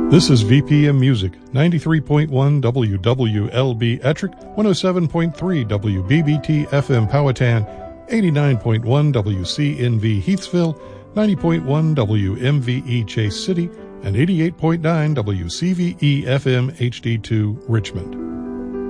This is VPM Music, 93.1 WWLB Ettrick, 107.3 WBBT FM Powhatan, 89.1 WCNV Heathsville, 90.1 WMVE Chase City, and 88.9 WCVE FM HD2 Richmond.